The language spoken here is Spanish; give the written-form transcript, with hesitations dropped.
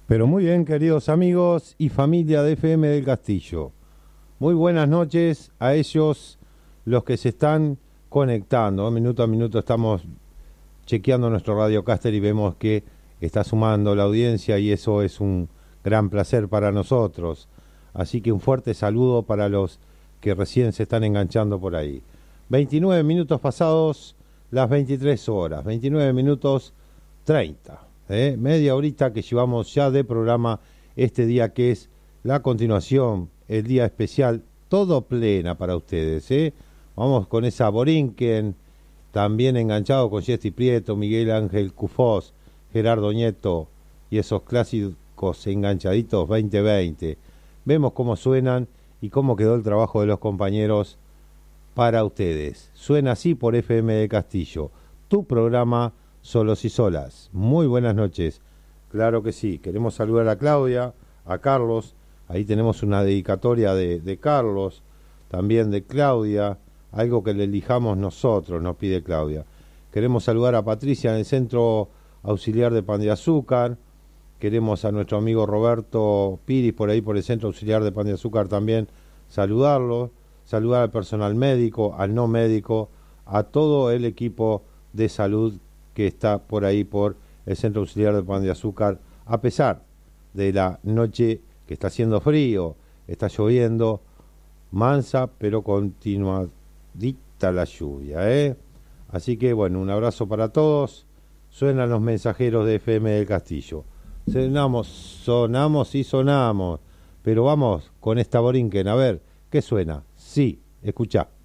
Pero muy bien, queridos amigos y familia de FM del Castillo. Muy buenas noches a ellos, los que se están conectando. Minuto a minuto estamos chequeando nuestro radiocaster y vemos que está sumando la audiencia y eso es un gran placer para nosotros. Así que un fuerte saludo para los que recién se están enganchando por ahí. 29 minutos pasados las 23 horas, 29 minutos 30. Media horita que llevamos ya de programa este día que es la continuación, el día especial, todo plena para ustedes. Vamos con esa Borinquen, también enganchado con Jessy Prieto, Miguel Ángel Cufós, Gerardo Nieto y esos clásicos enganchaditos 2020. Vemos cómo suenan y cómo quedó el trabajo de los compañeros para ustedes. Suena así por FM de Castillo, tu programa Solos y Solas. Muy buenas noches. Claro que sí, queremos saludar a Claudia, a Carlos, ahí tenemos una dedicatoria de Carlos, también de Claudia, algo que le elijamos nosotros, nos pide Claudia. Queremos saludar a Patricia en el Centro Auxiliar de Pan de Azúcar, queremos a nuestro amigo Roberto Piris por ahí por el Centro Auxiliar de Pan de Azúcar también saludarlo, saludar al personal médico, al no médico, a todo el equipo de salud que está por ahí por el Centro Auxiliar de Pan de Azúcar, a pesar de la noche que está haciendo frío, está lloviendo, mansa pero continuadita la lluvia, Así que bueno, un abrazo para todos. Suenan los mensajeros de FM del Castillo. Sonamos y sonamos, pero vamos con esta Borinquen, a ver, ¿qué suena? Sí, escuchá.